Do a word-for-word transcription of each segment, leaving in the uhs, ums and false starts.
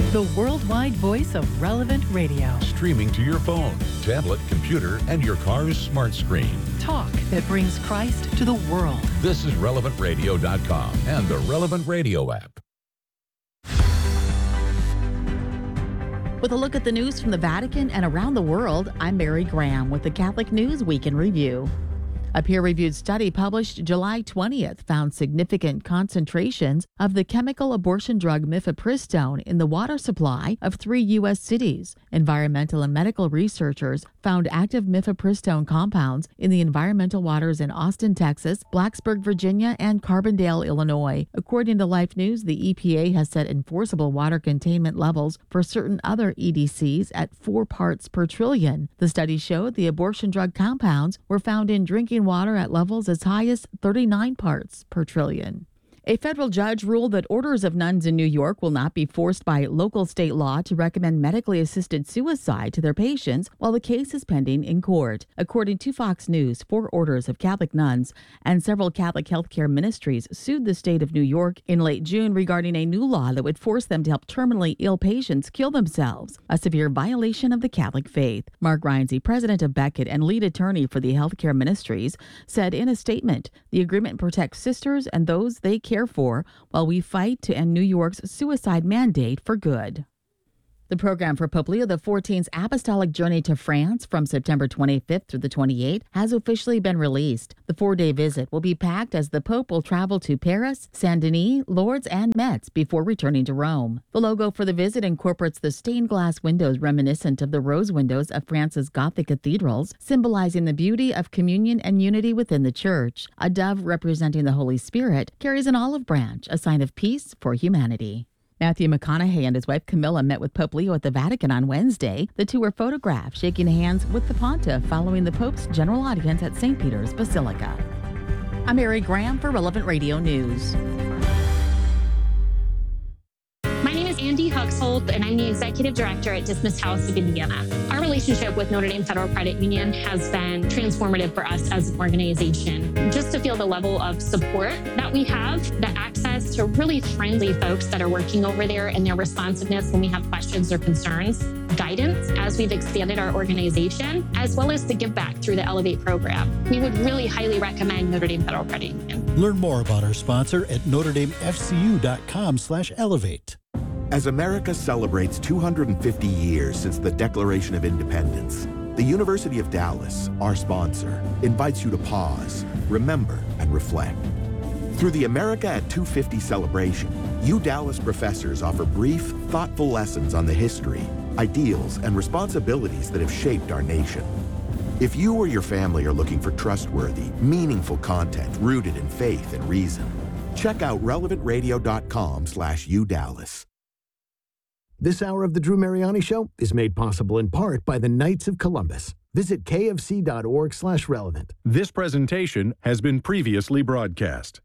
The worldwide voice of Relevant Radio. Streaming to your phone, tablet, computer, and your car's smart screen. Talk that brings Christ to the world. This is relevant radio dot com and the Relevant Radio app. With a look at the news from the Vatican and around the world, I'm Mary Graham with the Catholic News Week in Review. A peer-reviewed study published July twentieth found significant concentrations of the chemical abortion drug mifepristone in the water supply of three U S cities. Environmental and medical researchers found active mifepristone compounds in the environmental waters in Austin, Texas, Blacksburg, Virginia, and Carbondale, Illinois. According to Life News, the E P A has set enforceable water containment levels for certain other E D Cs at four parts per trillion. The study showed the abortion drug compounds were found in drinking water at levels as high as thirty-nine parts per trillion. A federal judge ruled that orders of nuns in New York will not be forced by local state law to recommend medically assisted suicide to their patients while the case is pending in court. According to Fox News, four orders of Catholic nuns and several Catholic healthcare ministries sued the state of New York in late June regarding a new law that would force them to help terminally ill patients kill themselves, a severe violation of the Catholic faith. Mark Reinze, president of Beckett and lead attorney for the healthcare ministries, said in a statement, the agreement protects sisters and those they care for while we fight to end New York's suicide mandate for good. The program for Pope Leo the fourteenth's apostolic journey to France from September twenty-fifth through the twenty-eighth has officially been released. The four-day visit will be packed as the Pope will travel to Paris, Saint-Denis, Lourdes, and Metz before returning to Rome. The logo for the visit incorporates the stained glass windows reminiscent of the rose windows of France's Gothic cathedrals, symbolizing the beauty of communion and unity within the Church. A dove representing the Holy Spirit carries an olive branch, a sign of peace for humanity. Matthew McConaughey and his wife Camilla met with Pope Leo at the Vatican on Wednesday. The two were photographed shaking hands with the Pontiff following the Pope's general audience at Saint Peter's Basilica. I'm Mary Graham for Relevant Radio News. My name is Andy Huxholt, and I'm the Executive Director at Dismissed House of Indiana. Our relationship with Notre Dame Federal Credit Union has been transformative for us as an organization. Just to feel the level of support that we have, the access to really friendly folks that are working over there and their responsiveness when we have questions or concerns, guidance as we've expanded our organization, as well as the give back through the Elevate program. We would really highly recommend Notre Dame Federal Credit Union. Learn more about our sponsor at notre dame f c u dot com slash elevate. As America celebrates two hundred fifty years since the Declaration of Independence, the University of Dallas, our sponsor, invites you to pause, remember, and reflect. Through the America at two fifty celebration, U Dallas professors offer brief, thoughtful lessons on the history, ideals, and responsibilities that have shaped our nation. If you or your family are looking for trustworthy, meaningful content rooted in faith and reason, check out relevant radio dot com slash U Dallas. This hour of the Drew Mariani Show is made possible in part by the Knights of Columbus. Visit k f c dot org slash relevant. This presentation has been previously broadcast.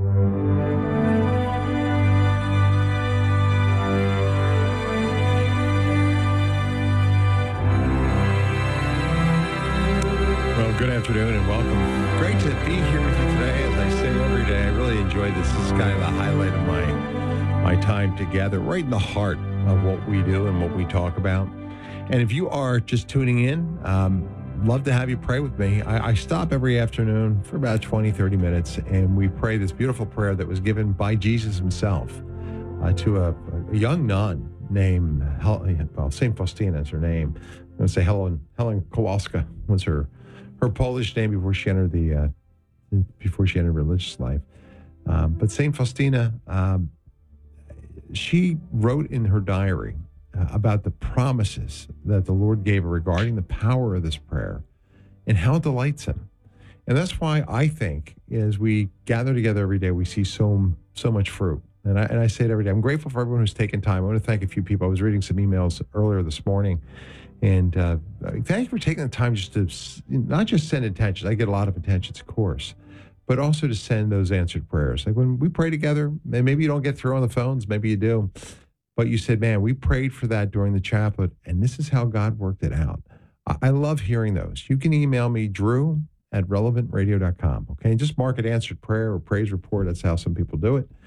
Well, good afternoon and welcome. Great to be here with you today. As I say every day, I really enjoy this. This is kind of the highlight of my, my time together, right in the heart of what we do and what we talk about. And if you are just tuning in, um, love to have you pray with me. I, I stop every afternoon for about twenty, thirty minutes, and we pray this beautiful prayer that was given by Jesus himself uh, to a, a young nun named, Hel- well, Saint Faustina is her name. I'm going to say Helen, Helen Kowalska was her, her Polish name before she entered the, uh, before she entered religious life. Um, but Saint Faustina, um, she wrote in her diary uh, about the promises that the Lord gave her regarding the power of this prayer and how it delights him. And that's why I think as we gather together every day, we see so so much fruit. And I, and I say it every day. I'm grateful for everyone who's taken time. I want to thank a few people. I was reading some emails earlier this morning. And uh, thank you for taking the time just to not just send attention. I get a lot of attentions, of course, but also to send those answered prayers. Like when we pray together, maybe you don't get through on the phones, maybe you do, but you said, man, we prayed for that during the chaplet, and this is how God worked it out. I love hearing those. You can email me, Drew at relevant radio dot com, okay? And just mark it answered prayer or praise report. That's how some people do it.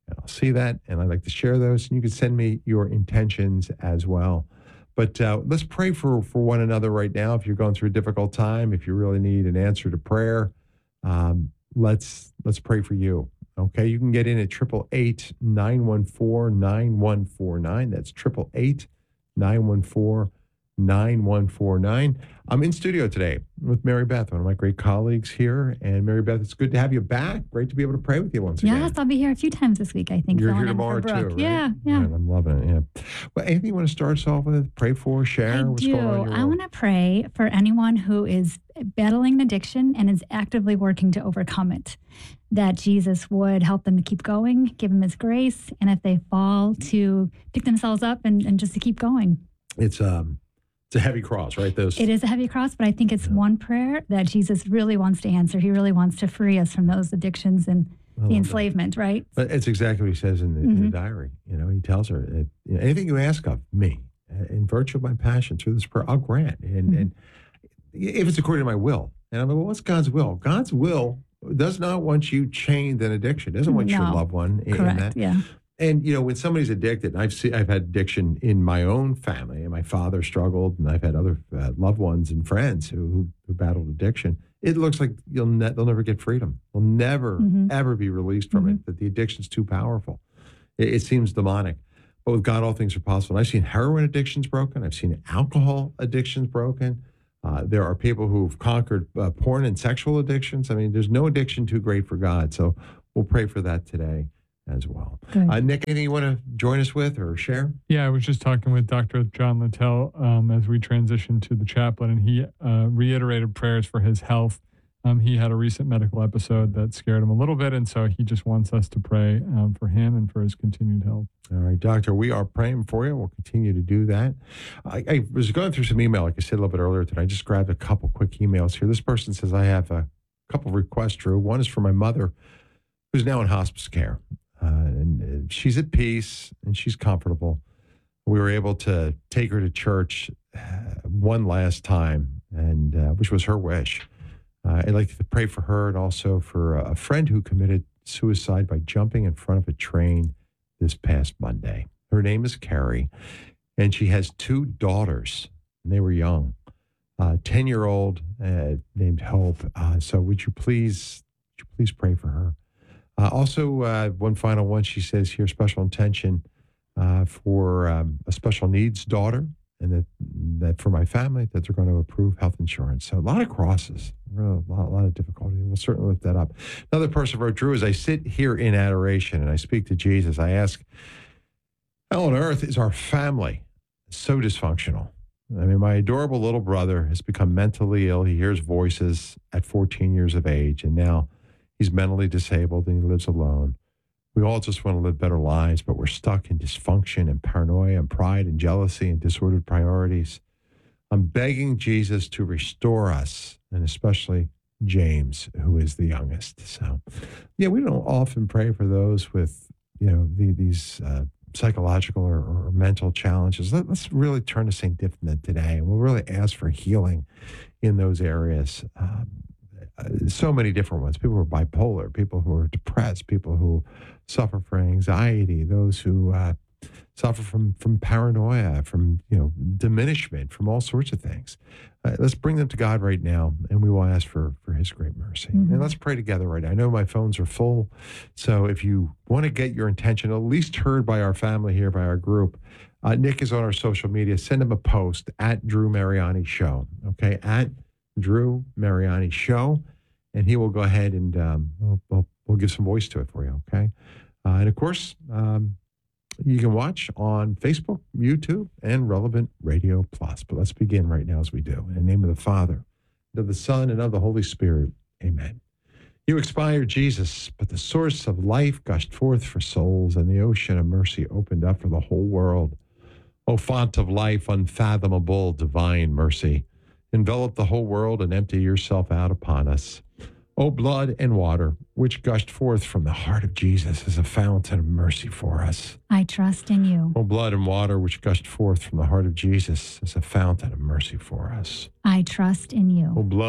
And I'll see that, and I like to share those. And you can send me your intentions as well. But uh, let's pray for, for one another right now. If you're going through a difficult time, if you really need an answer to prayer, um, let's let's pray for you. Okay, you can get in at eight eight eight, nine one four, nine one four nine. That's eight eight eight, nine one four, nine one four nine. I'm in studio today with Mary Beth, one of my great colleagues here. And Mary Beth, it's good to have you back. Great to be able to pray with you once again. Yes, I'll be here a few times this week, I think. You're filling here in for tomorrow Brooke. too, right? Yeah, yeah. Man, I'm loving it, yeah. Well, anything you want to start us off with? Pray for, share? I What's do. going on in your I world? want to pray for anyone who is battling an addiction and is actively working to overcome it, that Jesus would help them to keep going, give them his grace, and if they fall, to pick themselves up and, and just to keep going. It's um, it's a heavy cross, right? Those. It is a heavy cross, but I think it's Yeah. one prayer that Jesus really wants to answer. He really wants to free us from those addictions and I love the that. enslavement, right? But it's exactly what he says in the, in the Mhm. diary. You know, he tells her, it, you know, anything you ask of me, uh, in virtue of my passion through this prayer, I'll grant. And, Mhm. and if it's according to my will. And I'm like, well, what's God's will? God's will does not want you chained in addiction. Doesn't want your No. loved one in, in Correct, that. yeah. And, you know, when somebody's addicted, I've seen, I've had addiction in my own family, and my father struggled, and I've had other uh, loved ones and friends who, who, who battled addiction. It looks like you'll ne- they'll never get freedom. They'll never, Mhm. ever be released from it, that the addiction's too powerful. It, it seems demonic. But with God, all things are possible. And I've seen heroin addictions broken. I've seen alcohol addictions broken. Uh, there are people who've conquered uh, porn and sexual addictions. I mean, there's no addiction too great for God. So we'll pray for that today as well. Good. Uh, Nick, anything you want to join us with or share? Yeah, I was just talking with Doctor John Littell um, as we transitioned to the chaplain, and he uh, reiterated prayers for his health. Um, he had a recent medical episode that scared him a little bit, and so he just wants us to pray um, for him and for his continued health. All right, Doctor, we are praying for you. We'll continue to do that. I, I was going through some email, like I said a little bit earlier today. I just grabbed a couple quick emails here. This person says, I have a couple of requests, Drew. One is for my mother, who's now in hospice care. Uh, and uh, she's at peace and she's comfortable. We were able to take her to church uh, one last time, and uh, which was her wish. Uh, I'd like to pray for her and also for a friend who committed suicide by jumping in front of a train this past Monday. Her name is Carrie, and she has two daughters, and they were young. Uh, ten-year-old uh, named Hope. Uh, so would you please, would you please pray for her? Uh, also, uh, one final one, she says here, special intention uh, for um, a special needs daughter, and that that for my family, that they're going to approve health insurance. So a lot of crosses, a lot, a lot of difficulty. We'll certainly lift that up. Another person wrote, Drew, as I sit here in adoration and I speak to Jesus, I ask, how on earth is our family so dysfunctional? I mean, my adorable little brother has become mentally ill. He hears voices at fourteen years of age, and now he's mentally disabled and he lives alone. We all just want to live better lives, but we're stuck in dysfunction and paranoia and pride and jealousy and disordered priorities. I'm begging Jesus to restore us, and especially James, who is the youngest. So, yeah, we don't often pray for those with, you know, the, these uh, psychological or, or mental challenges. Let, let's really turn to Saint Diphnid today, and we'll really ask for healing in those areas. Um, uh, so many different ones. People who are bipolar, people who are depressed, people who suffer from anxiety, those who uh, suffer from from paranoia, from you know diminishment, from all sorts of things. Uh, let's bring them to God right now, and we will ask for for His great mercy. Mm-hmm. And let's pray together right now. I know my phones are full, so if you want to get your intention at least heard by our family here, by our group, uh, Nick is on our social media. Send him a post at Drew Mariani Show. Okay, at Drew Mariani Show, and he will go ahead and um, we'll, we'll, we'll give some voice to it for you. Okay, uh, and of course. Um, You can watch on Facebook, YouTube, and Relevant Radio Plus. But let's begin right now as we do. In the name of the Father, and of the Son, and of the Holy Spirit. Amen. You expired, Jesus, but the source of life gushed forth for souls, and the ocean of mercy opened up for the whole world. O font of life, unfathomable, divine mercy, envelop the whole world and empty yourself out upon us. O blood and water, which gushed forth from the heart of Jesus as a fountain of mercy for us. I trust in you. O blood and water, which gushed forth from the heart of Jesus as a fountain of mercy for us. I trust in O you. blood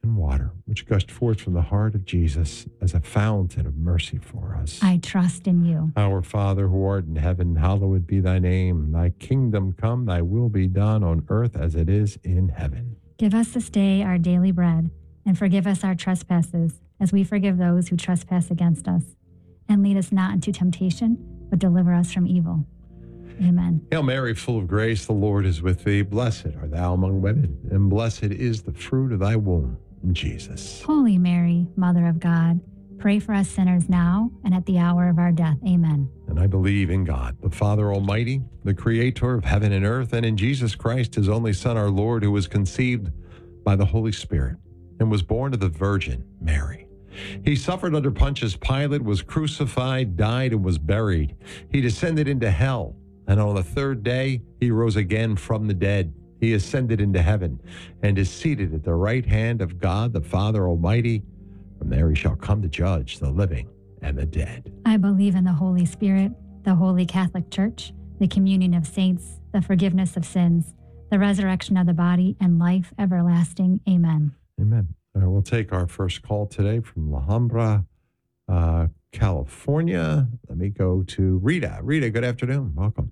and water, which gushed forth from the heart of Jesus as a fountain of mercy for us. I trust in you. Our Father who art in heaven, hallowed be thy name. Thy kingdom come, thy will be done on earth as it is in heaven. Give us this day our daily bread, and forgive us our trespasses, as we forgive those who trespass against us. And lead us not into temptation, but deliver us from evil. Amen. Hail Mary, full of grace, the Lord is with thee. Blessed art thou among women, and blessed is the fruit of thy womb, Jesus. Holy Mary, Mother of God, pray for us sinners now and at the hour of our death. Amen. And I believe in God, the Father Almighty, the creator of heaven and earth, and in Jesus Christ, his only Son, our Lord, who was conceived by the Holy Spirit and was born of the Virgin Mary. He suffered under Pontius Pilate, was crucified, died, and was buried. He descended into hell, and on the third day, he rose again from the dead. He ascended into heaven and is seated at the right hand of God, the Father Almighty. From there he shall come to judge the living and the dead. I believe in the Holy Spirit, the Holy Catholic Church, the communion of saints, the forgiveness of sins, the resurrection of the body, and life everlasting. Amen. Amen. All right, we'll take our first call today from La Habra, uh, California. Let me go to Rita. Rita, good afternoon. Welcome.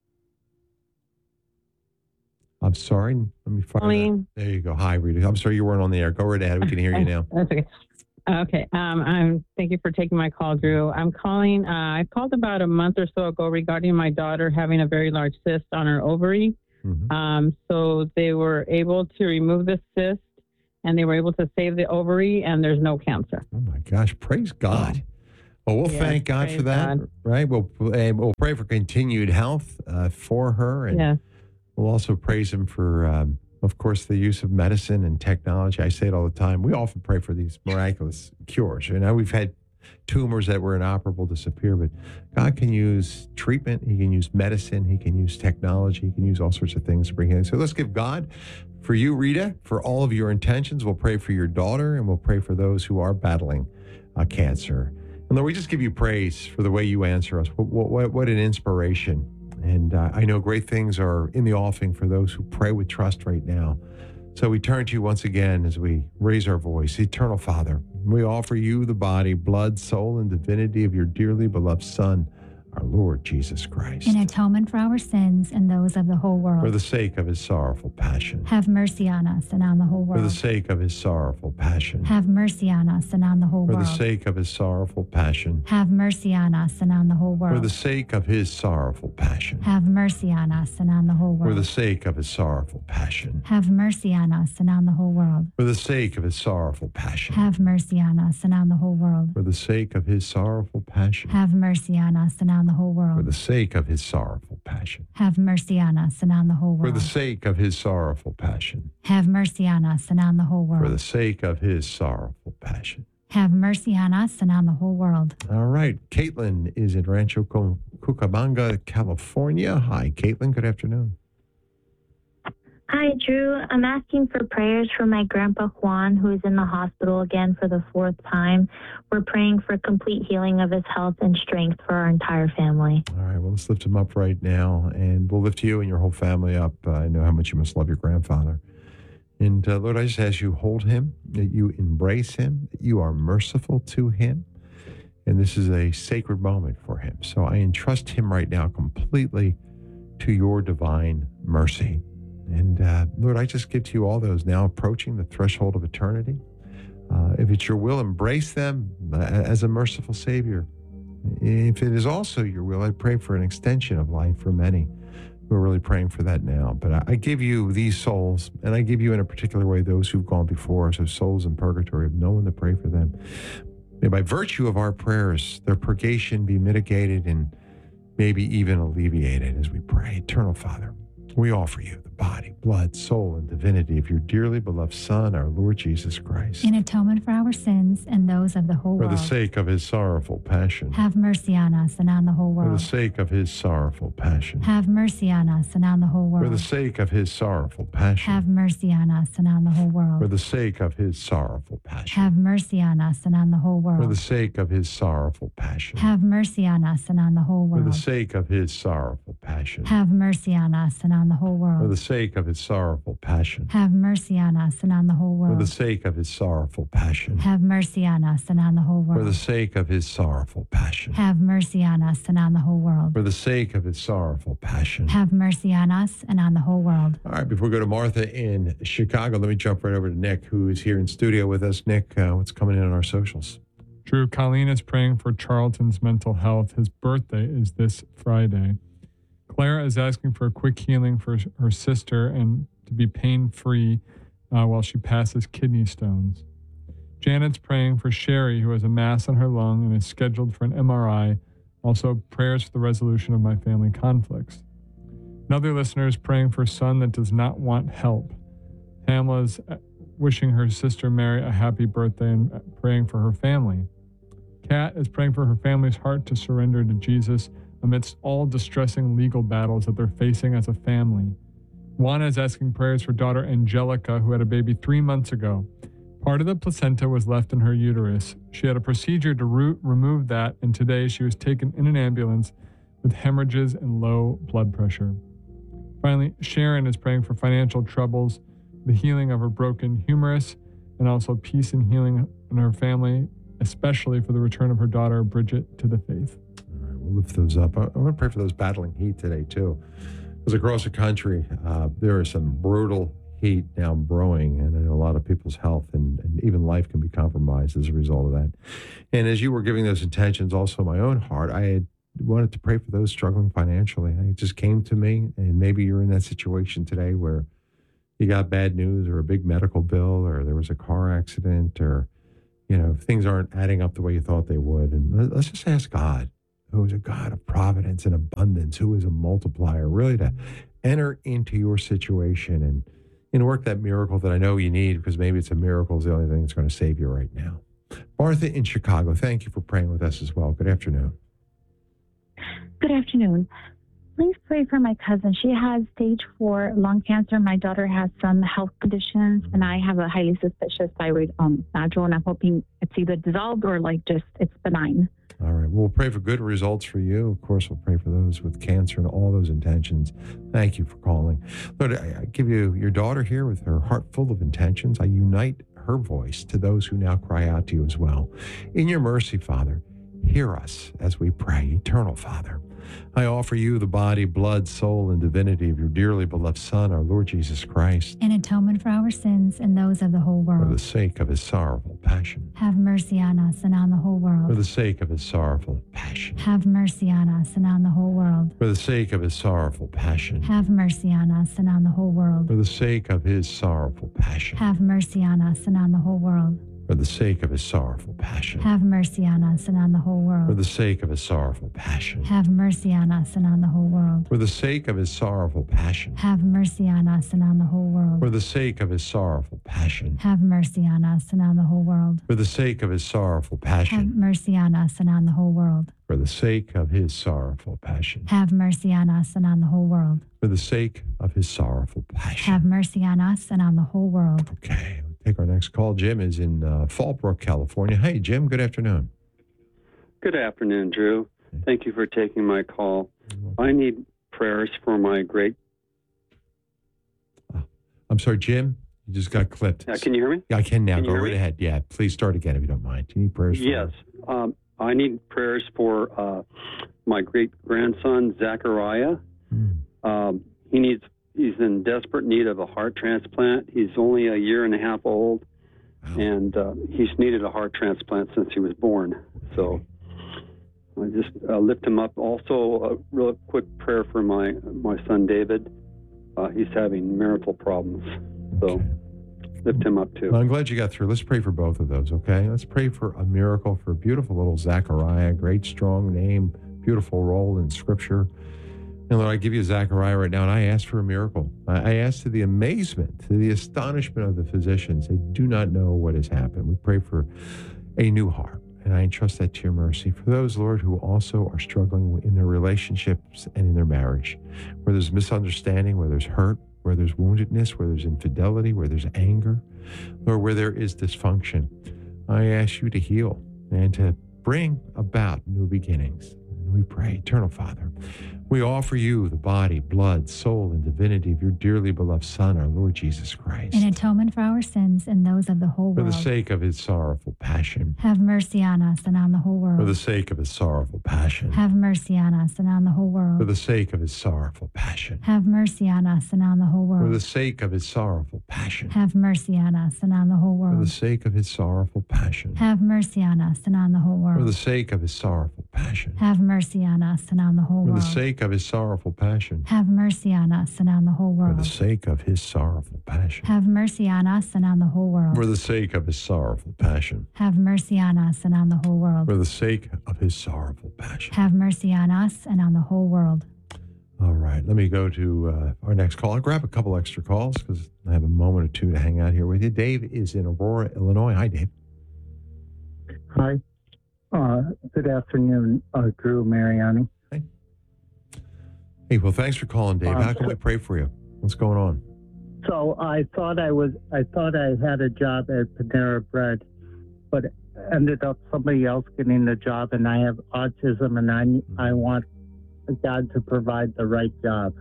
I'm sorry. Let me find that. There you go. Hi, Rita. I'm sorry you weren't on the air. Go right ahead. We can hear you now. That's okay. Okay. Um, I'm. Thank you for taking my call, Drew. I'm calling. Uh, I called about a month or so ago regarding my daughter having a very large cyst on her ovary. Mm-hmm. Um, so they were able to remove the cyst, and they were able to save the ovary, and there's no cancer. Oh my gosh! Praise God. Well, we'll yes, thank God for that, God. Right? We'll and we'll pray for continued health uh, for her, and yes. we'll also praise Him for, um, of course, the use of medicine and technology. I say it all the time. We often pray for these miraculous cures. You know, we've had tumors that were inoperable disappear, but God can use treatment. He can use medicine. He can use technology. He can use all sorts of things to bring healing. So let's give God for you, Rita, for all of your intentions. We'll pray for your daughter, and we'll pray for those who are battling uh, cancer. And Lord, we just give you praise for the way you answer us. What, what, what an inspiration. And uh, I know great things are in the offing for those who pray with trust right now. So we turn to you once again as we raise our voice. Eternal Father, we offer you the body, blood, soul, and divinity of your dearly beloved Son, our Lord Jesus Christ. In atonement for our sins and those of the whole world. For the sake of his sorrowful passion. Have mercy on us and on the whole world. For the sake of his sorrowful passion. Have mercy on us and on the whole For world. the sake of his sorrowful passion. Have mercy on us and on the whole world. For the sake of his sorrowful passion. Have mercy on us and on the whole world. For the sake of his sorrowful passion. Have mercy on us and on the whole world. For the sake of his sorrowful passion. Have mercy on us and on the whole world. For the sake of his sorrowful passion. Have mercy on us and on the whole world. For the sake of his sorrowful passion. Have mercy on us and on the whole world. For the sake of his sorrowful passion. Have mercy on us and on the whole world. For the sake of his sorrowful passion. Have mercy on us and on the whole world. All right. Caitlin is in Rancho Cucamonga, California. Hi, Caitlin. Good afternoon. Hi, Drew. I'm asking for prayers for my grandpa Juan, who is in the hospital again for the fourth time. We're praying for complete healing of his health and strength for our entire family. All right. Well, let's lift him up right now, and we'll lift you and your whole family up. Uh, I know how much you must love your grandfather. And uh, Lord, I just ask you hold him, that you embrace him, that you are merciful to him. And this is a sacred moment for him. So I entrust him right now completely to your divine mercy. And uh, Lord, I just give to you all those now approaching the threshold of eternity. Uh, if it's your will, embrace them uh, as a merciful Savior. If it is also your will, I pray for an extension of life for many. We're really praying for that now. But I, I give you these souls, and I give you in a particular way those who've gone before us, those souls in purgatory, have no one to pray for them. May by virtue of our prayers, their purgation be mitigated and maybe even alleviated as we pray. Eternal Father, we offer you the body, blood, soul, and divinity of your dearly beloved Son, our Lord Jesus Christ. In atonement for our sins and those of the whole For world. the sake of his sorrowful passion. Have mercy on us and on the whole For the world. sake of his sorrowful passion. Have mercy on us and on the whole For world. the sake of his sorrowful passion. Have mercy on us and on the whole world. For the sake of his sorrowful passion. Have mercy on us and on the whole For the world. sake of his sorrowful passion. Have mercy on us and on the whole For the world. sake of his sorrowful passion. Have mercy on us and on the whole For world. the sake of his sorrowful passion. Have mercy on us and on the whole For world. the sake of his sorrowful passion. Have mercy on us and on the whole For the world. sake of his sorrowful passion. Have mercy on us and on the whole world. For the sake of his sorrowful passion. Have mercy on us and on the whole world. All right, before we go to Martha in Chicago, let me jump right over to Nick, who is here in studio with us. Nick, uh, what's coming in on our socials? Drew, Colleen is praying for Charlton's mental health. His birthday is this Friday. Clara is asking for a quick healing for her sister and to be pain-free uh, while she passes kidney stones. Janet's praying for Sherry, who has a mass on her lung and is scheduled for an M R I. Also, prayers for the resolution of my family conflicts. Another listener is praying for a son that does not want help. Pamela is wishing her sister Mary a happy birthday and praying for her family. Kat is praying for her family's heart to surrender to Jesus amidst all distressing legal battles that they're facing as a family. Juana is asking prayers for daughter Angelica, who had a baby three months ago. Part of the placenta was left in her uterus. She had a procedure to root, remove that, and today she was taken in an ambulance with hemorrhages and low blood pressure. Finally, Sharon is praying for financial troubles, the healing of her broken humerus, and also peace and healing in her family, especially for the return of her daughter, Bridget, to the faith. All right, we'll lift those up. I, I want to pray for those battling heat today, too. Because across the country, uh, there is some brutal heat now brewing, and I know a lot of people's health and, and even life can be compromised as a result of that. And as you were giving those intentions, also my own heart, I had wanted to pray for those struggling financially. It just came to me, and maybe you're in that situation today where you got bad news or a big medical bill or there was a car accident or, you know, things aren't adding up the way you thought they would. And let's just ask God, who is a God of providence and abundance, who is a multiplier, really to enter into your situation and, and work that miracle that I know you need, because maybe it's a miracle is the only thing that's going to save you right now. Martha in Chicago, thank you for praying with us as well. Good afternoon. Good afternoon. Please pray for my cousin. She has stage four lung cancer. My daughter has some health conditions, and I have a highly suspicious thyroid um, nodule, and I'm hoping it's either dissolved or like just it's benign. All right. We'll pray for good results for you. Of course, we'll pray for those with cancer and all those intentions. Thank you for calling. Lord, I, I give you your daughter here with her heart full of intentions. I unite her voice to those who now cry out to you as well. In your mercy, Father, hear us as we pray. Eternal Father, I offer you the body, blood, soul, and divinity of your dearly beloved Son, our Lord Jesus Christ, In atonement for our sins and those of the whole for the world. sake of his sorrowful passion. Have mercy on us and on the whole For world. the sake of his sorrowful passion. Have mercy on us and on the whole world. For the sake of his sorrowful passion. Have mercy on us and on the whole world. For the sake of his sorrowful passion. Have mercy on us and on the whole world. For the sake of his sorrowful passion. Have mercy on us and on the whole For world. the sake of his sorrowful passion. Have mercy on us and on the whole world. For the sake of his sorrowful passion. Have mercy on us and on the whole world. For the sake of his sorrowful passion. Have mercy on us and on the whole world. For the sake of his sorrowful Have passion. mercy on us and on the whole world. For the sake of his sorrowful passion. Have mercy on us and on the whole world. For the sake of his sorrowful passion. Have mercy on us and on the whole world. Okay, we'll take our next call. Jim is in uh, Fallbrook, California. Hey, Jim, good afternoon. Good afternoon, Drew. Thank you for taking my call. I need prayers for my great... I'm sorry, Jim, you just got clipped. Uh, can you hear me? Yeah, I can now. Can you Go hear right me? ahead. Yeah, please start again if you don't mind. Do you need prayers for Yes. Um, I need prayers for uh, my great-grandson, Zachariah. Um, he needs. He's in desperate need of a heart transplant. He's only a year and a half old, and uh, he's needed a heart transplant since he was born. So I just uh, lift him up. Also, a real quick prayer for my my son David. Uh, he's having marital problems, so lift him up too. Well, I'm glad you got through. Let's pray for both of those, okay? Let's pray for a miracle for beautiful little Zachariah. Great, strong name, beautiful role in Scripture. And Lord, I give you Zachariah right now, and I ask for a miracle. I ask to the amazement, to the astonishment of the physicians. They do not know what has happened. We pray for a new heart, and I entrust that to your mercy. For those, Lord, who also are struggling in their relationships and in their marriage, where there's misunderstanding, where there's hurt, where there's woundedness, where there's infidelity, where there's anger, or where there is dysfunction, I ask you to heal and to bring about new beginnings. And we pray, Eternal Father, We offer you the body, blood, soul, and divinity of your dearly beloved Son, our Lord Jesus Christ. In atonement for our sins and those of the whole For world. the sake of his sorrowful passion. Have mercy on us and on the whole world. For the sake of his sorrowful passion. Have mercy on us and on the whole world. For the sake of his sorrowful passion. Have mercy on us and on the whole world. For the sake of his sorrowful passion. Have mercy on us and on the whole For world. the sake of his sorrowful passion. Have mercy on us and on the whole world. For the sake of his sorrowful passion. Have mercy on us and on the whole For world. the sake of his sorrowful passion. Have mercy on us and on the whole For world. the sake of his sorrowful passion. Have mercy on us and on the whole world. For the sake of his sorrowful passion. Have mercy on us and on the whole world. For the sake of his sorrowful passion. Have mercy on us and on the whole world. All right, let me go to uh, our next call. I'll grab a couple extra calls because I have a moment or two to hang out here with you. Dave is in Aurora, Illinois. Hi, Dave. Hi. Uh, good afternoon, uh, Drew Mariani. Hey. Hey, well, thanks for calling, Dave. Um, How can we pray for you? What's going on? So I thought I was, I thought I had a job at Panera Bread, but ended up somebody else getting the job, and I have autism, and I, I want God to provide the right job.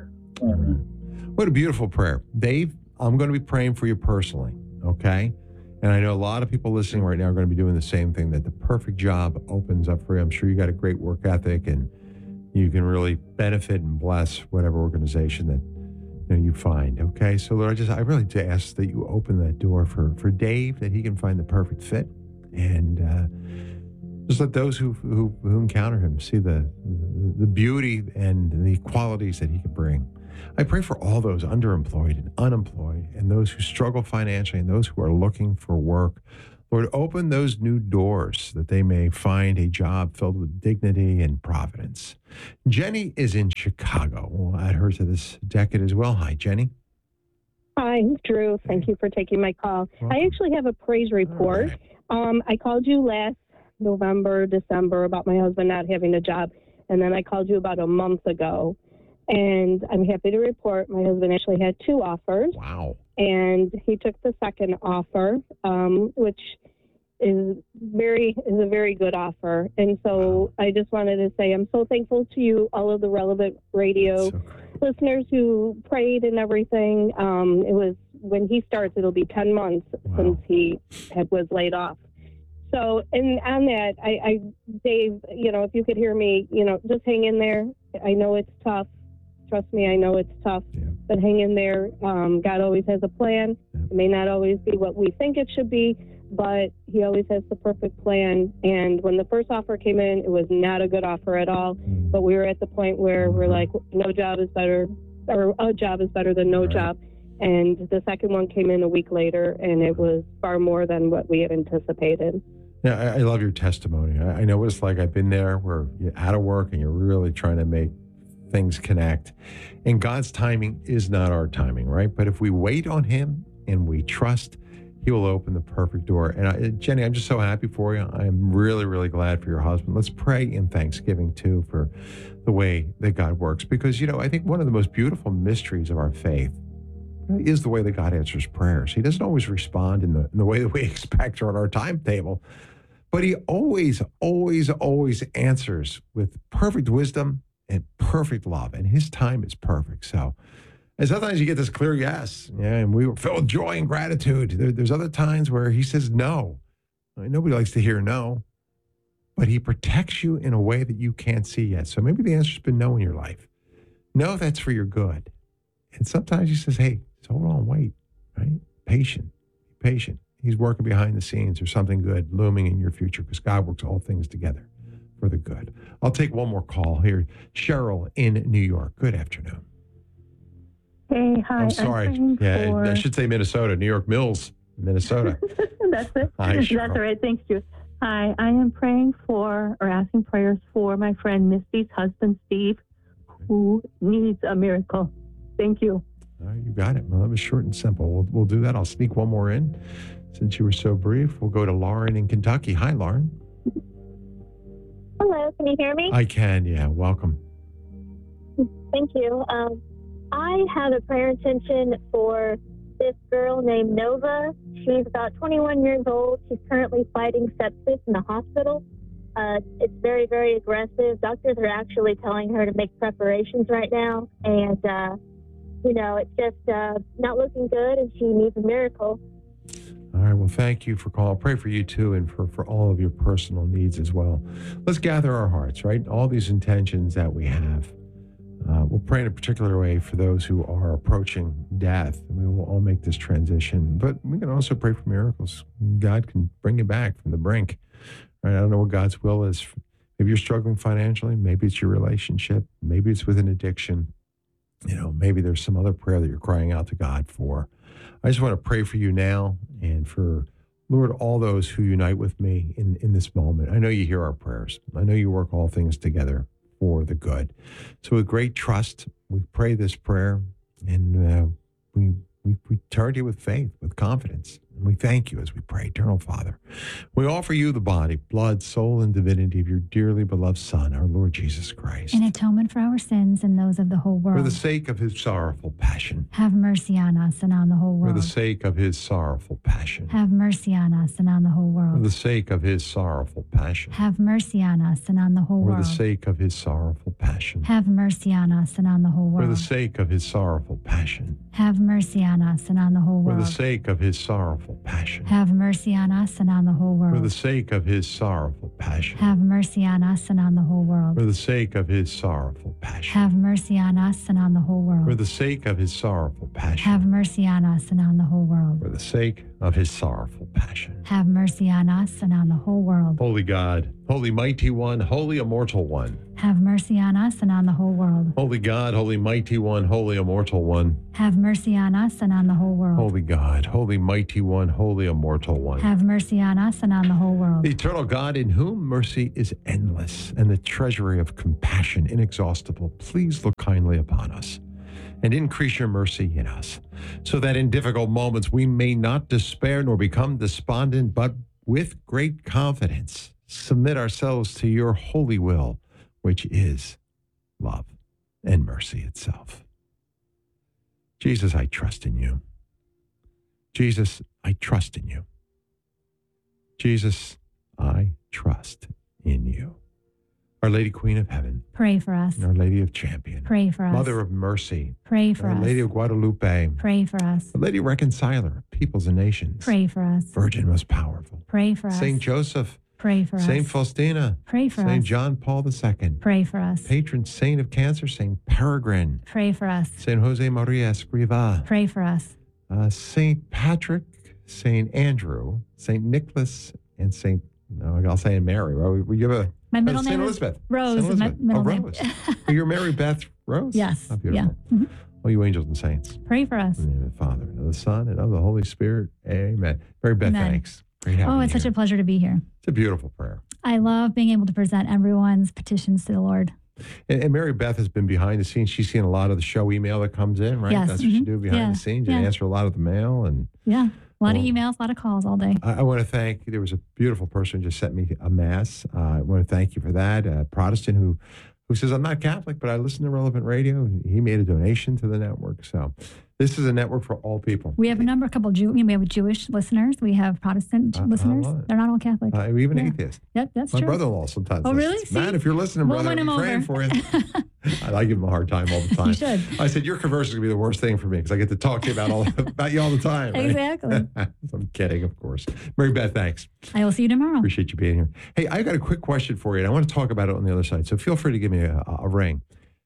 What a beautiful prayer. Dave, I'm going to be praying for you personally, okay? And I know a lot of people listening right now are going to be doing the same thing, that the perfect job opens up for you. I'm sure you got a great work ethic and you can really benefit and bless whatever organization that you know, you find, okay? So Lord, I just, I really do ask that you open that door for, for Dave, that he can find the perfect fit. And uh, just let those who, who, who encounter him see the, the beauty and the qualities that he can bring. I pray for all those underemployed and unemployed and those who struggle financially and those who are looking for work. Lord, open those new doors that they may find a job filled with dignity and providence. Jenny is in Chicago. We'll add her to this decade as well. Hi, Jenny. Hi, Drew. Thank you for taking my call. Welcome. I actually have a praise report. Um, I called you last November, December about my husband not having a job, and then I called you about a month ago. And I'm happy to report my husband actually had two offers. Wow. And he took the second offer, um, which is very is a very good offer. And so I just wanted to say I'm so thankful to you, all of the relevant radio So listeners who prayed and everything. Um, it was when he starts, it'll be ten months Wow. since he had was laid off. So, and on that, I, I, Dave, you know, if you could hear me, you know, just hang in there. I know it's tough. Trust me, I know it's tough, Yeah. but hang in there. Um, God always has a plan. Yeah. It may not always be what we think it should be, but he always has the perfect plan. And when the first offer came in, it was not a good offer at all. But we were at the point where we're like, no job is better, or a job is better than no Right. job. And the second one came in a week later, and it was far more than what we had anticipated. Yeah, I, I love your testimony. I, I know what it's like. I've been there where you're out of work and you're really trying to make things connect. And God's timing is not our timing, right? But if we wait on him and we trust, he will open the perfect door. And I, Jenny, I'm just so happy for you. I'm really, really glad for your husband. Let's pray in thanksgiving too for the way that God works. Because, you know, I think one of the most beautiful mysteries of our faith is the way that God answers prayers. He doesn't always respond in the, in the way that we expect or on our timetable, but he always, always, always answers with perfect wisdom and perfect love. And his time is perfect. So, and sometimes you get this clear yes, yeah, and we were filled with joy and gratitude. There, there's other times where he says no. I mean, nobody likes to hear no, but he protects you in a way that you can't see yet. So maybe the answer's been no in your life. No, that's for your good. And sometimes he says, hey, just hold on, wait, right? Patient, be patient. He's working behind the scenes. There's something good looming in your future because God works all things together for the good. I'll take one more call here. Cheryl in New York. Good afternoon. Hey, hi. I'm sorry. I'm yeah, for... I should say Minnesota. New York Mills, Minnesota. That's it. Hi, That's Cheryl. all right. Thanks, Drew. Hi, I am praying for or asking prayers for my friend Misty's husband, Steve, who needs a miracle. Thank you. All right, you got it. Well, that was short and simple. We'll, we'll do that. I'll sneak one more in. Since you were so brief, we'll go to Lauren in Kentucky. Hi, Lauren. Hello, can you hear me? I can, yeah. Welcome. Thank you. Um, I have a prayer intention for this girl named Nova. She's about twenty-one years old. She's currently fighting sepsis in the hospital. Uh, it's very, very aggressive. Doctors are actually telling her to make preparations right now. And, uh, you know, it's just uh, not looking good, and she needs a miracle. All right. Well, thank you for calling. Pray for you too, and for, for all of your personal needs as well. Let's gather our hearts, right? All these intentions that we have. Uh, we'll pray in a particular way for those who are approaching death. We will all make this transition, but we can also pray for miracles. God can bring you back from the brink. Right? I don't know what God's will is. If you're struggling financially, maybe it's your relationship, maybe it's with an addiction. You know, maybe there's some other prayer that you're crying out to God for. I just want to pray for you now and for, Lord, all those who unite with me in, in this moment. I know you hear our prayers. I know you work all things together for the good. So with great trust, we pray this prayer, and uh, we, we we turn to you with faith, with confidence. And we thank you as we pray. Eternal Father, we offer you the body, blood, soul, and divinity of your dearly beloved Son, our Lord Jesus Christ. In atonement for our sins and those of the whole world. For the sake of his sorrowful passion. Have mercy on us and on the whole world. For the sake of his sorrowful passion. Have mercy on us and on the whole world. For the sake of his sorrowful passion. Have mercy on us and on the whole For world. the sake of his sorrowful passion. Have mercy on us and on the whole For world. the sake of his sorrowful passion. Have mercy on us and on the whole For world. the sake of his sorrowful passion. Have mercy on us and on the whole For world. the sake of his sorrowful passion. Have mercy on us and on the whole world. For the sake of his sorrowful passion. Have mercy on us and on the whole world. For the sake of his sorrowful passion. Have mercy on us and on the whole world. For the sake of his sorrowful passion. Have mercy on us and on the whole world. Holy God, holy mighty one, holy immortal one. Have mercy on us and on the whole world. Holy God, holy mighty one, holy immortal one. Have mercy on us and on the whole world. Holy God, holy mighty one, holy immortal one. Have mercy on us and on the whole world. The eternal God, in whom mercy is endless and the treasury of compassion inexhaustible, please look kindly upon us and increase your mercy in us, so that in difficult moments we may not despair nor become despondent, but with great confidence submit ourselves to your holy will, which is love and mercy itself. Jesus, I trust in you. Jesus, I trust in you. Jesus, I trust in you. Our Lady Queen of Heaven. Pray for us. And Our Lady of Champion. Pray for us. Mother of Mercy. Pray for Our us. Lady of Guadalupe. Pray for us. Our Lady Reconciler of Peoples and Nations. Pray for us. Virgin most powerful. Pray for us. Saint Joseph. Pray for Saint us. Faustina. Pray for Saint us. John Paul the Second. Pray for us. Patron saint of cancer, Saint Peregrine. Pray for us. Saint Jose Maria Escriva. Pray for us. Uh, Saint Patrick, Saint Andrew, Saint Nicholas, and Saint, no, I'll say Mary. Well, we give a My middle uh, name Saint is Elizabeth. Rose. Saint is my Elizabeth. middle oh, name. Rose. Well, you're Mary Beth Rose? Yes. Oh, beautiful. Yeah. Mhm. All you angels and saints. Pray for us. In the name of the Father, and of the Son, and of the Holy Spirit. Amen. Mary Beth, Amen. thanks. Great having Oh, you it's such here. a pleasure to be here. It's a beautiful prayer. I love being able to present everyone's petitions to the Lord. And, and Mary Beth has been behind the scenes. She's seen a lot of the show email that comes in, right? Yes. That's what you Mhm. do behind Yeah. the scenes. You Yeah. answer a lot of the mail. And Yeah. A lot Well, of emails, a lot of calls all day. I, I want to thank, there was a beautiful person who just sent me a mass. Uh, I want to thank you for that. A Protestant who, who says, I'm not Catholic, but I listen to Relevant Radio. He made a donation to the network. So this is a network for all people. We have a number, a couple Jew, we have Jewish listeners. We have Protestant I- I listeners. love it. They're not all Catholic. Uh, even Yeah. atheists. Yep, that's My true. brother-in-law sometimes. Oh, really? listens. Matt, See? if you're listening, We'll brother, win I'm him praying over. for you. I, I give him a hard time all the time. You should. I said, your conversion is going to be the worst thing for me because I get to talk to you about all about you all the time. Right? Exactly. I'm kidding, of course. Mary Beth, thanks. I will see you tomorrow. Appreciate you being here. Hey, I got a quick question for you, and I want to talk about it on the other side. So feel free to give me a, a ring.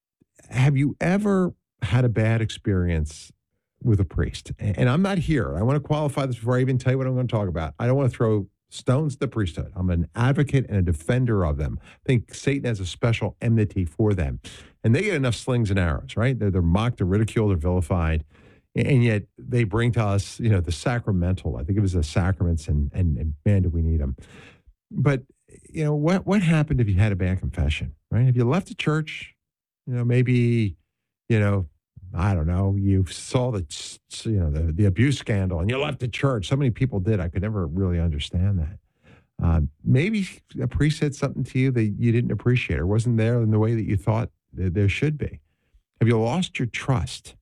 Have you ever had a bad experience with a priest? And I'm not here. I want to qualify this before I even tell you what I'm going to talk about. I don't want to throw stones at the priesthood. I'm an advocate and a defender of them. I think Satan has a special enmity for them. And they get enough slings and arrows, right? They're, they're mocked, they're ridiculed, they're vilified. And yet they bring to us, you know, the sacramental. I think it was the sacraments, and, and, and man, do we need them. But, you know, what, what happened if you had a bad confession, right? If you left the church, you know, maybe, you know, I don't know, you saw the, you know, the, the abuse scandal and you left the church. So many people did. I could never really understand that. Uh, maybe a priest said something to you that you didn't appreciate or wasn't there in the way that you thought that there should be. Have you lost your trust?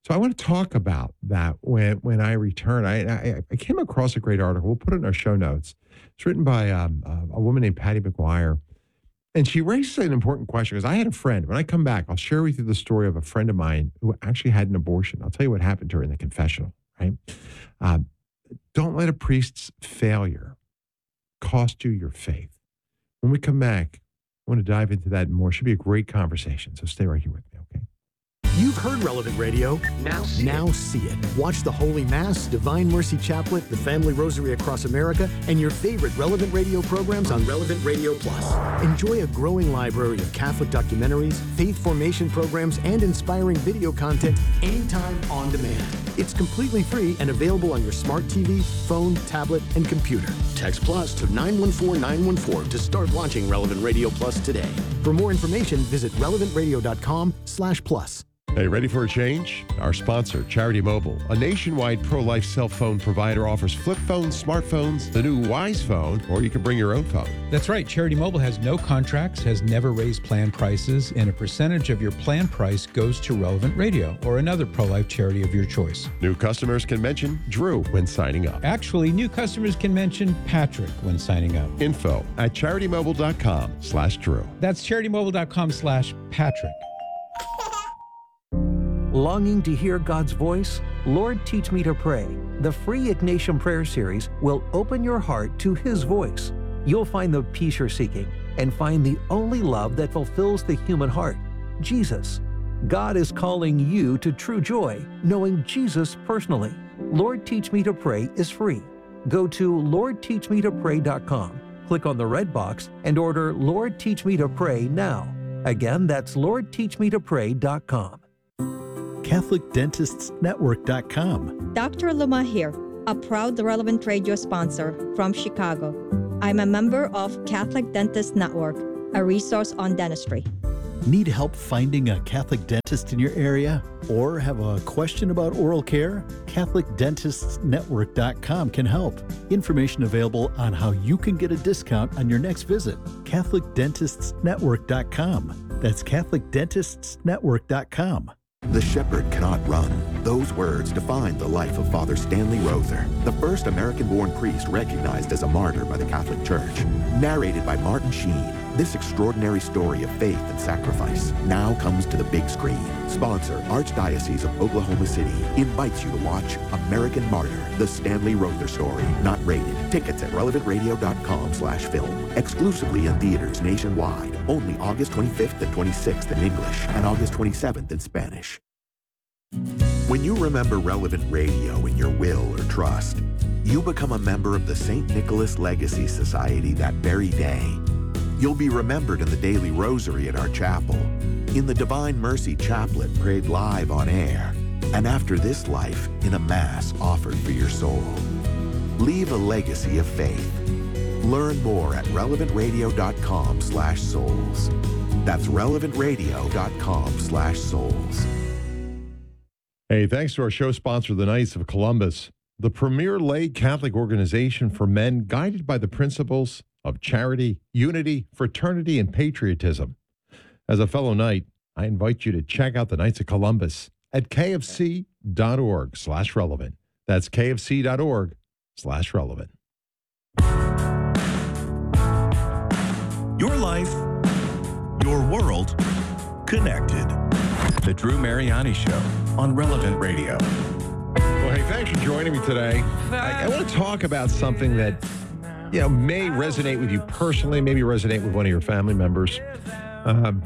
So I want to talk about that when when I return. I, I, I came across a great article. We'll put it in our show notes. It's written by um, a woman named Patty McGuire. And she raised an important question because I had a friend. When I come back, I'll share with you the story of a friend of mine who actually had an abortion. I'll tell you what happened to her in the confessional, right? Uh, don't let a priest's failure cost you your faith. When we come back, I want to dive into that more. It should be a great conversation. So stay right here with me, okay? You've heard Relevant Radio. Now see, now see it. Watch the Holy Mass, Divine Mercy Chaplet, the Family Rosary Across America, and your favorite Relevant Radio programs on Relevant Radio Plus. Enjoy a growing library of Catholic documentaries, faith formation programs, and inspiring video content anytime on demand. It's completely free and available on your smart T V, phone, tablet, and computer. Text Plus to nine one four nine one four to start launching Relevant Radio Plus today. For more information, visit relevant radio dot com slash plus. Hey, ready for a change? Our sponsor, Charity Mobile, a nationwide pro-life cell phone provider, offers flip phones, smartphones, the new Wise Phone, or you can bring your own phone. That's right. Charity Mobile has no contracts, has never raised plan prices, and a percentage of your plan price goes to Relevant Radio or another pro-life charity of your choice. New customers can mention Drew when signing up. Actually, new customers can mention Patrick when signing up. Info at charitymobile.com slash Drew. That's charitymobile.com slash Patrick. Longing to hear God's voice? Lord, Teach Me to Pray. The free Ignatian Prayer Series will open your heart to His voice. You'll find the peace you're seeking and find the only love that fulfills the human heart, Jesus. God is calling you to true joy, knowing Jesus personally. Lord, Teach Me to Pray is free. Go to lord teach me to pray dot com, click on the red box, and order Lord, Teach Me to Pray now. Again, that's lord teach me to pray dot com. Catholic Dentists Network dot com. Doctor Luma here, a proud Relevant Radio sponsor from Chicago. I'm a member of Catholic Dentists Network, a resource on dentistry. Need help finding a Catholic dentist in your area? Or have a question about oral care? Catholic Dentists Network dot com can help. Information available on how you can get a discount on your next visit. Catholic Dentists Network dot com. That's Catholic Dentists Network dot com. The shepherd cannot run. Those words define the life of Father Stanley Rother, the first American-born priest recognized as a martyr by the Catholic Church. Narrated by Martin Sheen, this extraordinary story of faith and sacrifice now comes to the big screen. Sponsor, Archdiocese of Oklahoma City, invites you to watch American Martyr, the Stanley Rother story. Not rated. Tickets at relevant radio dot com slash film. Exclusively in theaters nationwide. Only August twenty-fifth and twenty-sixth in English and August twenty-seventh in Spanish. When you remember Relevant Radio in your will or trust, you become a member of the Saint Nicholas Legacy Society that very day. You'll be remembered in the daily rosary at our chapel, in the Divine Mercy Chaplet prayed live on air, and after this life, in a Mass offered for your soul. Leave a legacy of faith. Learn more at relevant radio dot com slash souls. That's relevant radio dot com slash souls. Hey, thanks to our show sponsor, the Knights of Columbus, the premier lay Catholic organization for men guided by the principles of charity, unity, fraternity, and patriotism. As a fellow Knight, I invite you to check out the Knights of Columbus at kfc.org slash relevant. That's kfc.org slash relevant. Your life, your world, connected. The Drew Mariani Show on Relevant Radio. Well, hey, thanks for joining me today. I, I want to talk about something that, you know, may resonate with you personally, maybe resonate with one of your family members. Um,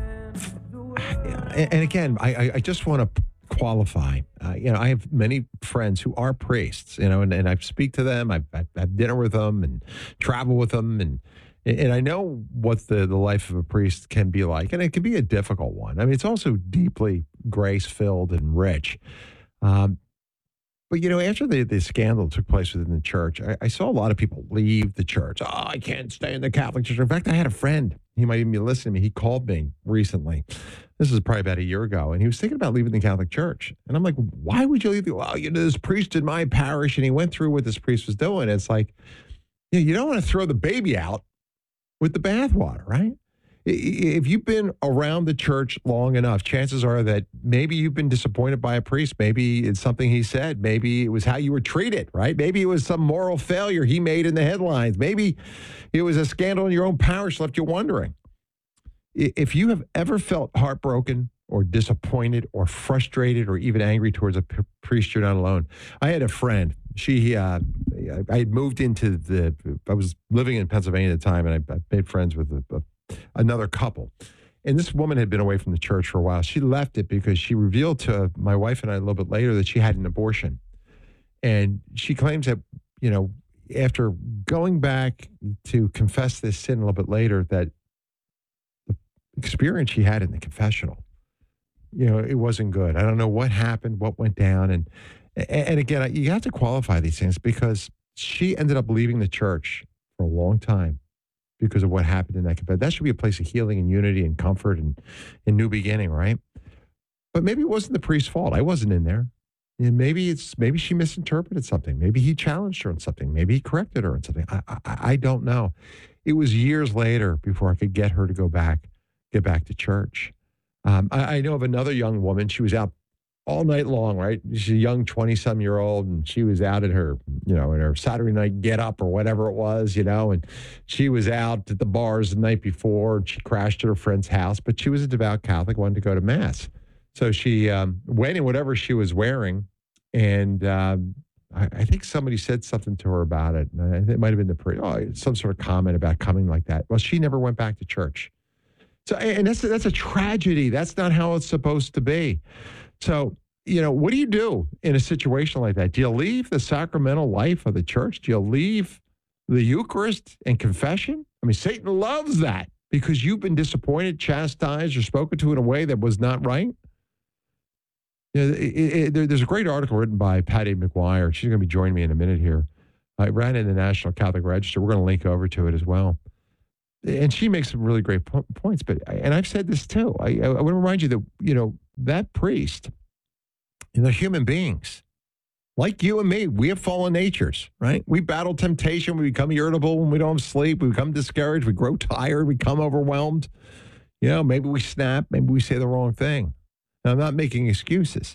and, and again, I, I just want to qualify. Uh, you know, I have many friends who are priests, you know, and, and I speak to them. I, I have dinner with them and travel with them. And And I know what the, the life of a priest can be like, and it can be a difficult one. I mean, it's also deeply grace-filled and rich. Um, but, you know, after the, the scandal took place within the church, I, I saw a lot of people leave the church. Oh, I can't stay in the Catholic Church. In fact, I had a friend. He might even be listening to me. He called me recently. This is probably about a year ago, and he was thinking about leaving the Catholic Church. And I'm like, why would you leave? The, well, you know, this priest in my parish, and he went through what this priest was doing. It's like, you know, you don't want to throw the baby out with the bathwater, right? If you've been around the church long enough, chances are that maybe you've been disappointed by a priest. Maybe it's something he said. Maybe it was how you were treated, right? Maybe it was some moral failure he made in the headlines. Maybe it was a scandal in your own parish left you wondering. If you have ever felt heartbroken or disappointed or frustrated or even angry towards a p- priest, you're not alone. I had a friend. She, uh, I had moved into the, I was living in Pennsylvania at the time, and I, I made friends with a, a another couple. And this woman had been away from the church for a while. She left it because she revealed to my wife and I a little bit later that she had an abortion. And she claims that, you know, after going back to confess this sin a little bit later, that the experience she had in the confessional, you know, it wasn't good. I don't know what happened, what went down. And, and again, you have to qualify these things because she ended up leaving the church for a long time because of what happened in that confession. That should be a place of healing and unity and comfort and, and new beginning, right? But maybe it wasn't the priest's fault. I wasn't in there. And maybe it's maybe she misinterpreted something. Maybe he challenged her on something. Maybe he corrected her on something. I, I, I don't know. It was years later before I could get her to go back, get back to church. Um, I, I know of another young woman. She was out all night long, right? She's a young twenty-some-year-old, and she was out at her, you know, in her Saturday night get-up or whatever it was, you know, and she was out at the bars the night before, and she crashed at her friend's house, but she was a devout Catholic, wanted to go to Mass. So she um, went in whatever she was wearing, and um, I, I think somebody said something to her about it. And I think it might have been the priest, oh, some sort of comment about coming like that. Well, she never went back to church. So, and that's, that's a tragedy. That's not how it's supposed to be. So, you know, what do you do in a situation like that? Do you leave the sacramental life of the church? Do you leave the Eucharist and confession? I mean, Satan loves that because you've been disappointed, chastised, or spoken to in a way that was not right. You know, it, it, there, there's a great article written by Patty McGuire. She's going to be joining me in a minute here. I ran in the National Catholic Register. We're going to link over to it as well. And she makes some really great po- points. But and I've said this too. I, I want to remind you that, you know, that priest, and they're human beings. Like you and me, we have fallen natures, right? We battle temptation. We become irritable when we don't have sleep. We become discouraged. We grow tired. We become overwhelmed. You know, maybe we snap. Maybe we say the wrong thing. Now, I'm not making excuses.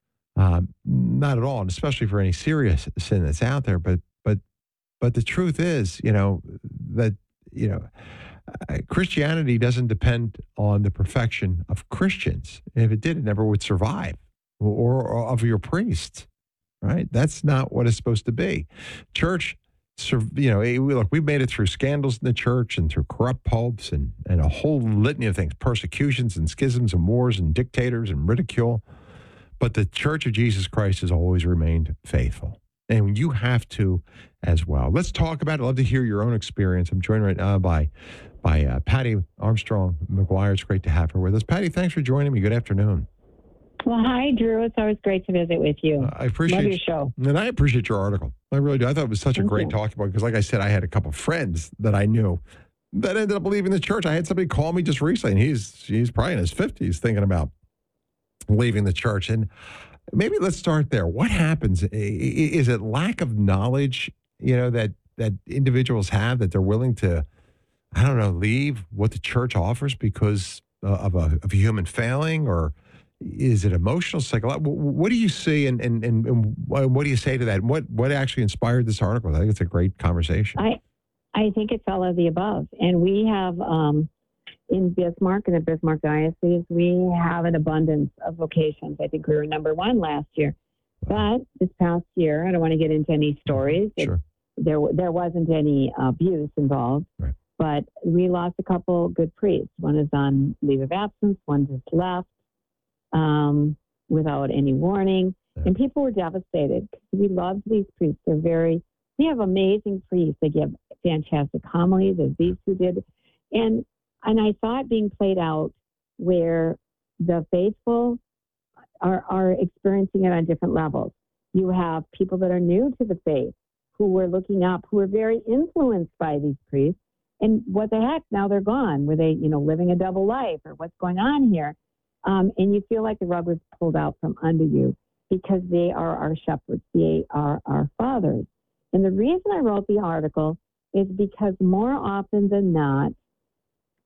Um, not at all, and especially for any serious sin that's out there. But but but the truth is, you know, that, you know, uh, Christianity doesn't depend on the perfection of Christians. If it did, it never would survive, or, or of your priests, right? That's not what it's supposed to be. Church, you know, look, we've made it through scandals in the church and through corrupt popes and, and a whole litany of things, persecutions and schisms and wars and dictators and ridicule. But the Church of Jesus Christ has always remained faithful. And you have to as well. Let's talk about it. I'd love to hear your own experience. I'm joined right now by by uh, Patty Armstrong McGuire. It's great to have her with us. Patty, thanks for joining me. Good afternoon. Well, hi, Drew. It's always great to visit with you. Uh, I appreciate Love your show. And I appreciate your article. I really do. I thought it was such Thank a great you. talking point because, like I said, I had a couple of friends that I knew that ended up leaving the church. I had somebody call me just recently, and he's he's probably in his fifties thinking about leaving the church. And maybe let's start there. What happens? Is it lack of knowledge, you know, that that individuals have, that they're willing to, I don't know, leave what the church offers because of a, of a human failing? Or is it emotional, psychological? What do you see, and, and, and, and what do you say to that? What what actually inspired this article? I think it's a great conversation. I I think it's all of the above. And we have, um, in Bismarck, in the Bismarck Diocese, we have an abundance of vocations. I think we were number one last year. But this past year, I don't want to get into any stories. Sure. It, there, there wasn't any abuse involved. Right. But we lost a couple good priests. One is on leave of absence. One just left um, without any warning. Yeah. And people were devastated because we loved these priests. They're very, we have amazing priests. They give fantastic homilies, as these two did. And And I saw it being played out where the faithful are, are experiencing it on different levels. You have people that are new to the faith who were looking up, who were very influenced by these priests. And what the heck, now they're gone. Were they, you know, living a double life, or what's going on here? Um, and you feel like the rug was pulled out from under you because they are our shepherds. They are our fathers. And the reason I wrote the article is because more often than not,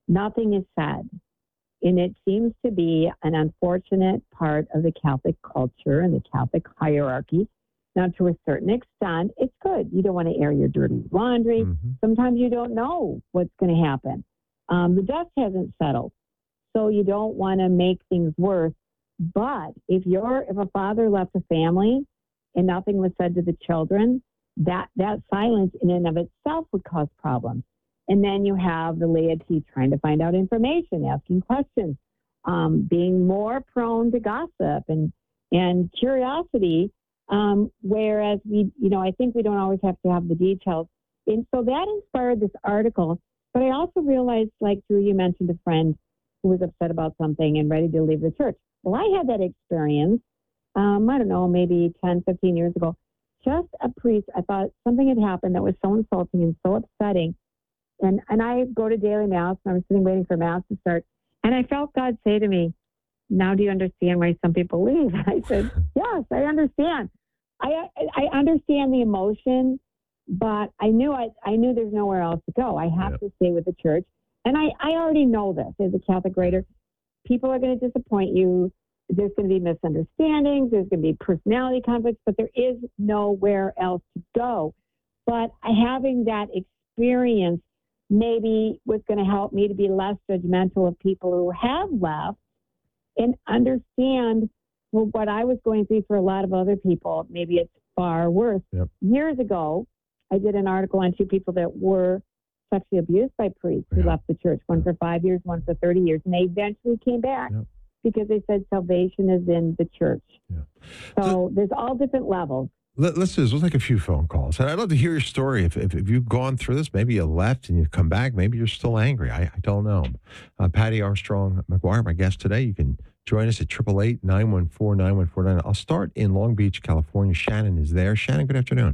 nothing is said. And it seems to be an unfortunate part of the Catholic culture and the Catholic hierarchy. Now, to a certain extent, it's good. You don't want to air your dirty laundry. Mm-hmm. Sometimes you don't know what's going to happen. Um, the dust hasn't settled, so you don't want to make things worse. But if you're if a father left a family and nothing was said to the children, that that silence in and of itself would cause problems. And then you have the laity trying to find out information, asking questions, um, being more prone to gossip and and curiosity. Um, whereas we, you know, I think we don't always have to have the details. And so that inspired this article. But I also realized, like Drew, you mentioned a friend who was upset about something and ready to leave the church. Well, I had that experience, um, I don't know, maybe ten, fifteen years ago. Just a priest, I thought something had happened that was so insulting and so upsetting. And and I go to daily mass, and I was sitting waiting for mass to start. And I felt God say to me, now do you understand why some people leave? And I said, yes, I understand. I I understand the emotion, but I knew I, I knew there's nowhere else to go. I have yep. to stay with the church. And I, I already know this as a Catholic writer. People are going to disappoint you. There's going to be misunderstandings. There's going to be personality conflicts, but there is nowhere else to go. But having that experience maybe was going to help me to be less judgmental of people who have left and understand well, what I was going through for a lot of other people. Maybe it's far worse. Yep. Years ago, I did an article on two people that were sexually abused by priests who yeah. left the church, one for five years, one for thirty years. And they eventually came back yep. because they said salvation is in the church. Yeah. So, so there's all different levels. Let, let's do this. We'll take a few phone calls. And I'd love to hear your story. If, if, if you've gone through this, maybe you left and you've come back. Maybe you're still angry. I, I don't know. Uh, Patty Armstrong McGuire, my guest today. You can join us at eight eight eight, nine one four, nine one four nine. I'll start in Long Beach, California. Shannon is there. Shannon, good afternoon.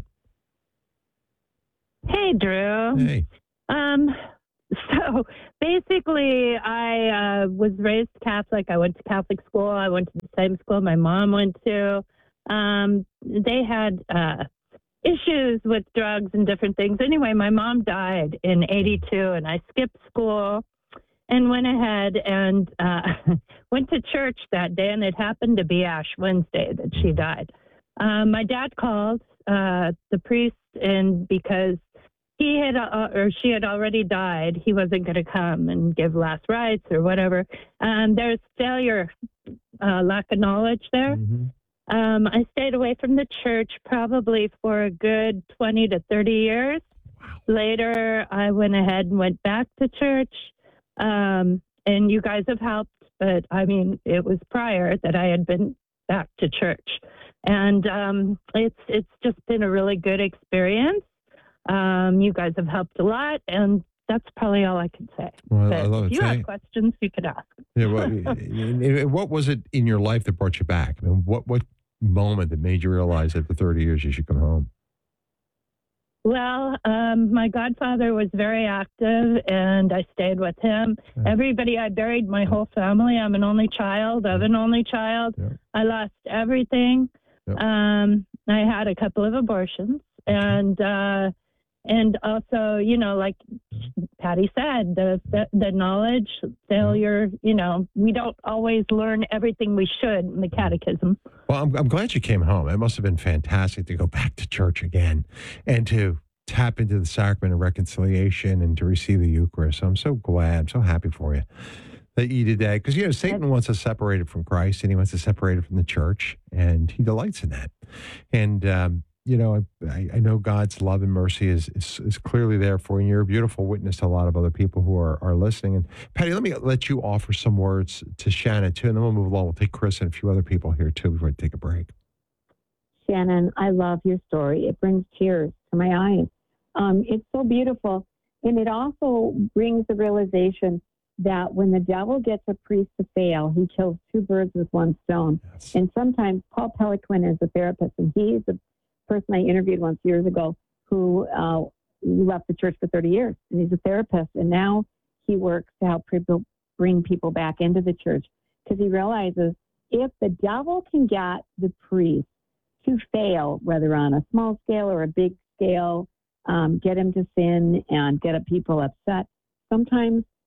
Hey, Drew. Hey. Um, so basically, I uh, was raised Catholic. I went to Catholic school. I went to the same school my mom went to. Um, they had uh, issues with drugs and different things. Anyway, my mom died in eighty-two, and I skipped school and went ahead and uh, went to church that day, and it happened to be Ash Wednesday that she died. Um, my dad called uh, the priest, and because he had uh, or she had already died, he wasn't going to come and give last rites or whatever. Um, there's failure, uh, lack of knowledge there. Mm-hmm. Um, I stayed away from the church probably for a good twenty to thirty years. Wow. Later, I went ahead and went back to church, um, and you guys have helped. But I mean, it was prior that I had been back to church, and um, it's it's just been a really good experience. Um, you guys have helped a lot, and that's probably all I can say. Well, but I love if it. you Say, have questions, you could ask. Yeah, well, what was it in your life that brought you back? I mean, what what moment that made you realize after thirty years you should come home? Well, um, my godfather was very active, and I stayed with him. Yeah. Everybody, I buried my whole family. I'm an only child of an only child. Yeah. I lost everything. Yeah. Um, I had a couple of abortions, and uh, and also, you know, like Patty said, the the, the knowledge failure. You know, we don't always learn everything we should in the catechism. Well, I'm, I'm glad you came home. It must have been fantastic to go back to church again and to tap into the sacrament of reconciliation and to receive the Eucharist. So I'm so glad. I'm so happy for you that you did that. Because, you know, Satan wants us separated from Christ, and he wants us separated from the church, and he delights in that. And, um, you know, I, I know God's love and mercy is, is is clearly there for you. And you're a beautiful witness to a lot of other people who are, are listening. And Patty, let me let you offer some words to Shannon, too, and then we'll move along. We'll take Chris and a few other people here, too, before we take a break. Shannon, I love your story. It brings tears to my eyes. Um, it's so beautiful. And it also brings the realization that when the devil gets a priest to fail, he kills two birds with one stone. Yes. And sometimes Paul Peliquin is a therapist, and he's a person I interviewed once years ago who uh, left the church for thirty years, and he's a therapist, and now he works to help people bring people back into the church, because he realizes if the devil can get the priest to fail, whether on a small scale or a big scale, um, get him to sin and get people upset, sometimes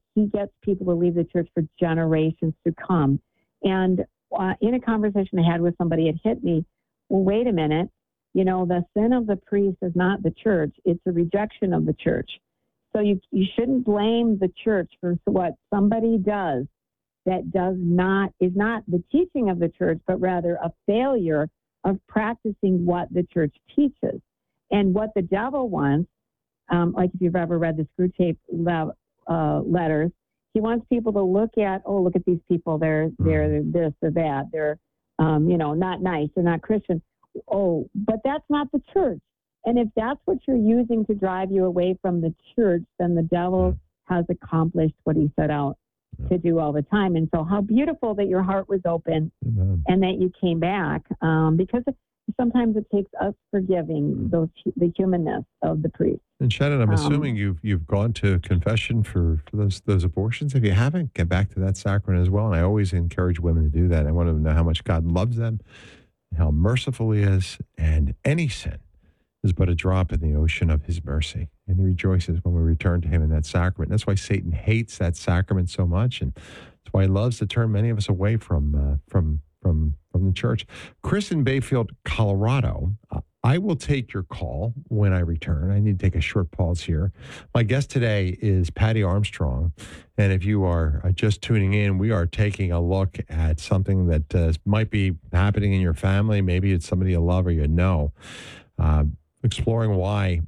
he gets people to leave the church for generations to come. And uh, in a conversation I had with somebody, it hit me, well, wait a minute. You know, the sin of the priest is not the church. It's a rejection of the church. So you, you shouldn't blame the church for what somebody does that does not, is not the teaching of the church, but rather a failure of practicing what the church teaches. And what the devil wants, um, like if you've ever read the Screw Tape le- uh, letters, he wants people to look at, oh, look at these people. They're, they're this or that. They're, um, you know, not nice. They're not Christian. Oh, but that's not the church. And if that's what you're using to drive you away from the church, then the devil has accomplished what he set out to do all the time. And so how beautiful that your heart was open Amen. And that you came back, um, because sometimes it takes us forgiving those the humanness of the priest. And Shannon, I'm Um, assuming you've you've gone to confession for, for those those abortions. If you haven't, get back to that sacrament as well. And I always encourage women to do that. I want them to know how much God loves them, how merciful he is, and any sin is but a drop in the ocean of his mercy. And he rejoices when we return to him in that sacrament. That's why Satan hates that sacrament so much. And that's why he loves to turn many of us away from uh, from from from the church. Chris in Bayfield, Colorado. Uh, I will take your call when I return. I need to take a short pause here. My guest today is Patty Armstrong. And if you are uh, just tuning in, we are taking a look at something that uh, might be happening in your family. Maybe it's somebody you love or you know. Uh, exploring why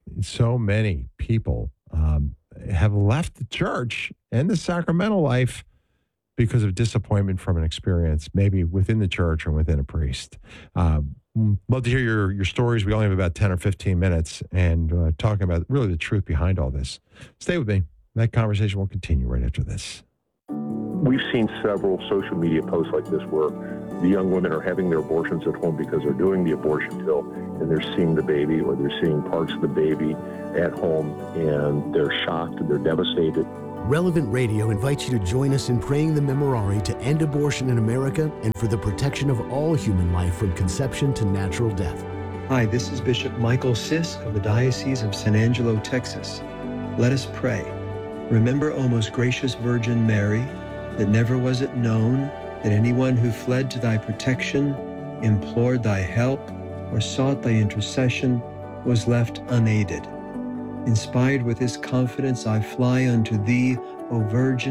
so many people um, have left the church and the sacramental life because of disappointment from an experience, maybe within the church or within a priest. Uh, love to hear your, your stories. We only have about ten or fifteen minutes and uh, talking about really the truth behind all this. Stay with me. That conversation will continue right after this. We've seen several social media posts like this where the young women are having their abortions at home because they're doing the abortion pill and they're seeing the baby or they're seeing parts of the baby at home and they're shocked and they're devastated. Relevant Radio invites you to join us in praying the Memorare to end abortion in America and for the protection of all human life from conception to natural death. Hi, this is Bishop Michael Sisk of the Diocese of San Angelo, Texas. Let us pray. Remember, O most gracious Virgin Mary, that never was it known that anyone who fled to thy protection, implored thy help, or sought thy intercession was left unaided. Inspired with this confidence, I fly unto thee, O Virgin